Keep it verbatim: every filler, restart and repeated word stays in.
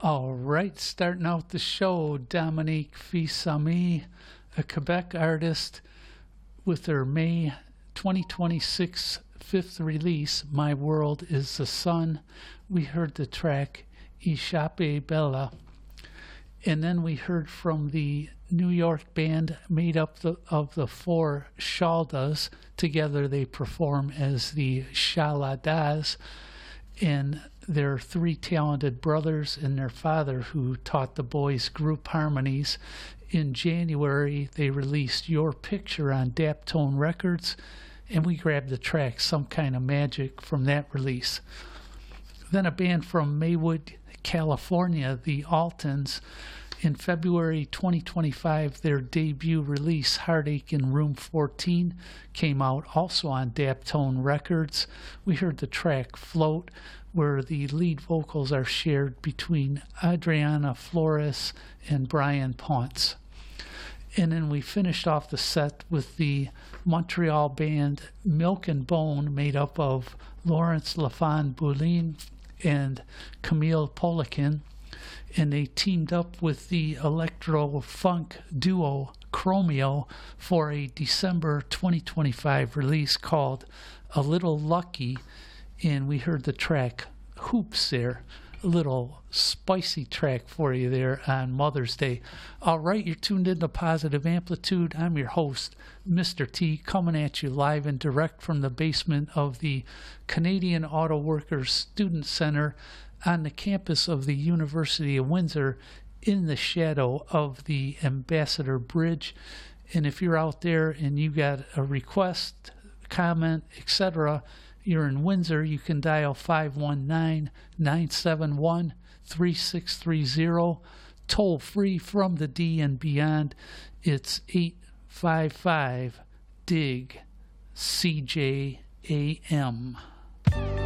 All right, starting out the show, Dominique Fils-Aimé, a Quebec artist, with their May twenty twenty-six fifth release, My World is the Sun. We heard the track Échappée Belle. And then we heard from the New York band made up the, of the four Shaldas. Together they perform as the Shaladas. And their three talented brothers and their father who taught the boys group harmonies. In January, they released Your Picture on Daptone Records, and we grabbed the track Some Kind of Magic from that release. Then a band from Maywood, California, the Altons. In February twenty twenty-five, their debut release, Heartache in Room fourteen, came out also on Daptone Records. We heard the track Float, where the lead vocals are shared between Adriana Flores and Brian Ponce. And then we finished off the set with the Montreal band Milk and Bone, made up of Lawrence Lafon Boulin and Camille Poliquin. And they teamed up with the electro-funk duo Chromeo for a December twenty twenty-five release called A Little Lucky, and we heard the track Hoops there. A little spicy track for you there on Mother's Day. All right, you're tuned into Positive Amplitude. I'm your host, Mister T, coming at you live and direct from the basement of the Canadian Auto Workers Student Center on the campus of the University of Windsor, in the shadow of the Ambassador Bridge. And if you're out there and you got a request, comment, et cetera, you're in Windsor, you can dial five one nine, nine seven one, three six three zero. Toll free from the D and beyond. It's eight five five D I G C J A M.